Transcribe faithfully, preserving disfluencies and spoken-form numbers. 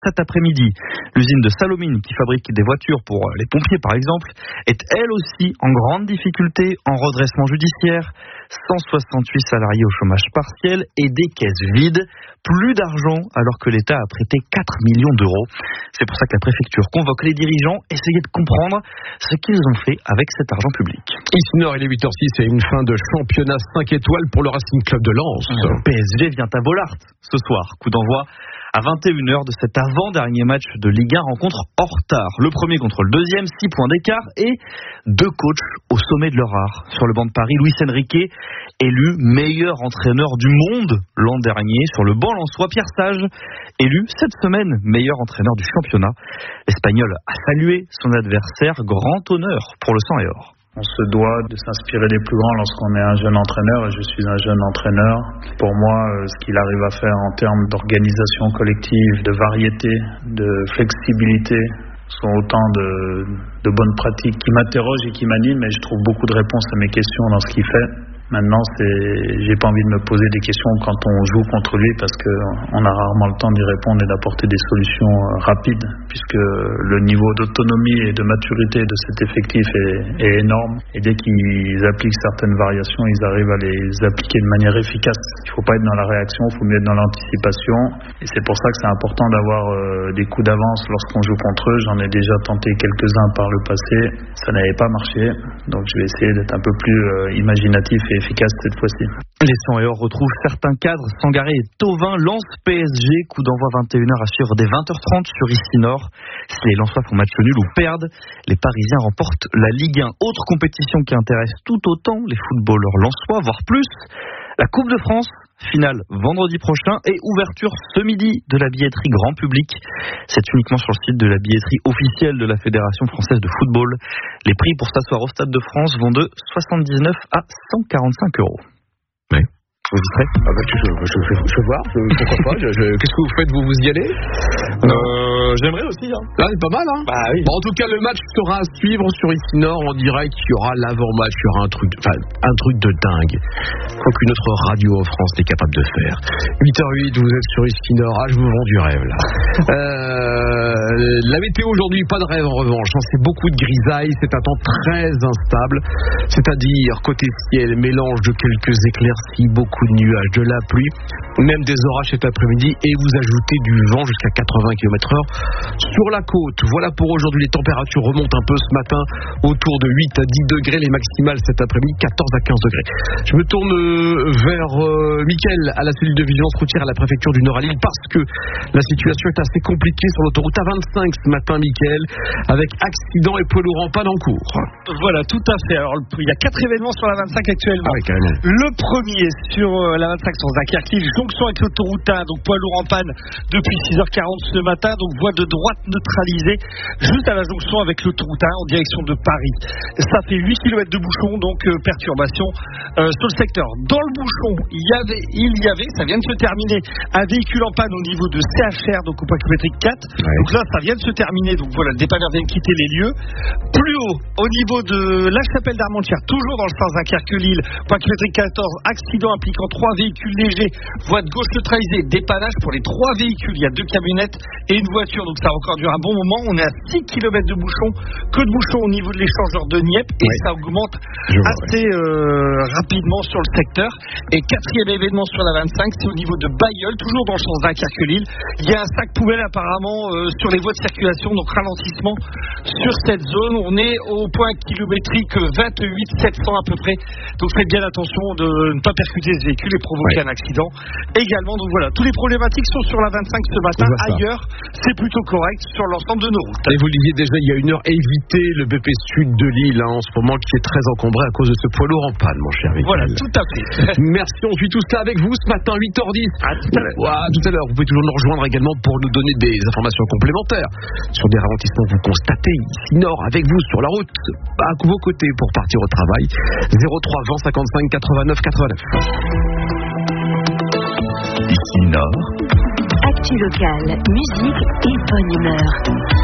cet après-midi. L'usine de Salomine, qui fabrique des voitures pour les pompiers par exemple, est elle aussi en grande difficulté, en redressement judiciaire. cent soixante-huit salariés au chômage partiel et des caisses vides. Plus d'argent alors que l'État a prêté quatre millions d'euros. C'est pour ça que la préfecture convoque les dirigeants, essayer de comprendre ce qu'ils ont fait avec cet argent public. Ici Nord, il est huit heures six et une fin de championnat cinq étoiles pour le Racing Club de Lens. Le P S G vient à Bollaert ce soir. Coup d'envoi à vingt et une heures de cet avant-dernier match de Ligue un, rencontre hors retard. Le premier contre le deuxième, six points d'écart et deux coachs au sommet de leur art. Sur le banc de Paris, Luis Enrique, élu meilleur entraîneur du monde l'an dernier. Sur le banc lensois, Pierre Sage, élu cette semaine meilleur entraîneur du championnat. L'Espagnol a salué son adversaire. Grand honneur pour le sang et or. On se doit de s'inspirer des plus grands lorsqu'on est un jeune entraîneur, et je suis un jeune entraîneur. Pour moi, ce qu'il arrive à faire en termes d'organisation collective, de variété, de flexibilité, sont autant de, de bonnes pratiques qui m'interrogent et qui m'animent, et je trouve beaucoup de réponses à mes questions dans ce qu'il fait. Maintenant, c'est, j'ai pas envie de me poser des questions quand on joue contre lui, parce qu'on a rarement le temps d'y répondre et d'apporter des solutions rapides, puisque le niveau d'autonomie et de maturité de cet effectif est, est énorme. Et dès qu'ils appliquent certaines variations, ils arrivent à les appliquer de manière efficace. Il faut pas être dans la réaction, il faut mieux être dans l'anticipation. Et c'est pour ça que c'est important d'avoir euh, des coups d'avance lorsqu'on joue contre eux. J'en ai déjà tenté quelques-uns par le passé. Ça n'avait pas marché. Donc je vais essayer d'être un peu plus euh, imaginatif et efficace cette fois-ci. Les cent et or retrouvent certains cadres, Sangaré et Thauvin. Lens P S G, coup d'envoi vingt et une heures à suivre dès vingt heures trente sur Ici Nord. Si les Lensois font match nul ou perdent, les Parisiens remportent la Ligue un. Autre compétition qui intéresse tout autant les footballeurs lensois, voire plus, la Coupe de France. Finale vendredi prochain et ouverture ce midi de la billetterie grand public. C'est uniquement sur le site de la billetterie officielle de la Fédération française de football. Les prix pour s'asseoir au Stade de France vont de soixante-dix-neuf à cent quarante-cinq euros. Oui. Vous y serez ? Ah bah, je, je, je, je, je vais voir, je, pourquoi pas. Je, je, qu'est-ce que vous faites, vous vous y allez ? euh, J'aimerais aussi. Hein. Ah, c'est pas mal, hein. Bah oui. Bon, en tout cas, le match sera à suivre sur Ici Nord en direct. Il y aura l'avant-match, il y aura un truc, enfin, un truc de dingue. Qu'aucune autre radio en France n'est capable de faire. huit heures huit, vous êtes sur Ici Nord. Ah, je vous vends du rêve, là. euh, la météo aujourd'hui, pas de rêve en revanche. C'est beaucoup de grisaille, c'est un temps très instable. C'est-à-dire, côté ciel, mélange de quelques éclaircies, beaucoup de nuages, de la pluie, même des orages cet après-midi, et vous ajoutez du vent jusqu'à quatre-vingts kilomètres heure sur la côte. Voilà pour aujourd'hui. Les températures remontent un peu ce matin, autour de huit à dix degrés, les maximales cet après-midi quatorze à quinze degrés. Je me tourne vers euh, Mickaël à la cellule de vigilance routière à la préfecture du Nord à Lille, parce que la situation est assez compliquée sur l'autoroute A vingt-cinq ce matin, Mickaël, avec accident et poids lourd en panne en cours. Voilà, tout à fait. Alors, il y a quatre événements sur la vingt-cinq actuellement. Ah oui, carrément. Le premier sur la vingt-cinq sur Dunkerque, jonction avec l'autoroute A, donc poids lourd en panne depuis six heures quarante ce matin, donc voie de droite neutralisée juste à la jonction avec l'autoroute A en direction de Paris. Ça fait huit kilomètres de bouchon, donc euh, perturbation euh, sur le secteur. Dans le bouchon, il y avait, il y avait, ça vient de se terminer, un véhicule en panne au niveau de C H R, donc au point kilométrique quatre. Ouais. Donc là, ça vient de se terminer, donc voilà, le dépanneur vient de quitter les lieux. Plus haut, au niveau de la Chapelle d'Armentières, toujours dans le sens Dunkerque-Lille, point kilométrique quatorze, accident impliquant trois véhicules légers, voie de gauche neutralisée, dépannage pour les trois véhicules, il y a deux camionnettes et une voiture, donc ça a encore duré un bon moment. On est à six kilomètres de bouchons, que de bouchons au niveau de l'échangeur de Nieppe, et ouais. Ça augmente vois, assez ouais. euh, rapidement sur le secteur. Et quatrième événement sur la vingt-cinq, c'est au niveau de Bailleul, toujours dans le sens Dunkerque-Lille. Il y a un sac poubelle apparemment euh, sur les voies de circulation, donc ralentissement sur cette zone. On est au point kilométrique vingt-huit sept cents à peu près, donc faites bien attention de ne pas percuter ce véhicule et provoquer ouais. un accident également. Donc voilà, tous les problématiques sont sur la vingt-cinq ce matin. Ailleurs, c'est plutôt correct sur l'ensemble de nos routes. Et vous le disiez déjà il y a une heure, évitez le B P Sud de Lille hein, en ce moment, qui est très encombré à cause de ce poids lourd en panne, mon cher Mickaël. Voilà, tout à fait. Merci, on suit tout ça avec vous ce matin, huit heures dix. À tout à l'heure. Ouais, tout à l'heure. Vous pouvez toujours nous rejoindre également pour nous donner des informations complémentaires sur des ralentissements que vous constatez ici Nord avec vous sur la route, à vos côtés pour partir au travail. zéro trois vingt cinquante-cinq quatre-vingt-neuf quatre-vingt-neuf. Ici Nord. Actu locale, musique et bonne humeur.